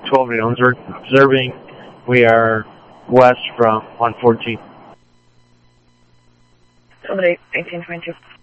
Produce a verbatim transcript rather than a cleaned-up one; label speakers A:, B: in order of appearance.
A: twelve eight, observing. We are west from one fourteen.
B: twelve eight, eighteen twenty-two.